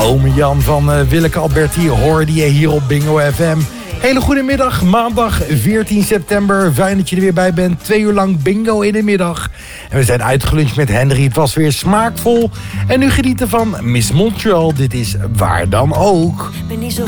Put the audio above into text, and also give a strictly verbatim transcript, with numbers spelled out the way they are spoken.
Ome Jan van uh, Willeke Alberti hoorde je hier op Bingo F M. Hele goede middag, maandag veertien september. Fijn dat je er weer bij bent. Twee uur lang bingo in de middag. En we zijn uitgeluncht met Henry. Het was weer smaakvol. En nu genieten van Miss Montreal. Dit is Waar dan ook. Ben niet zo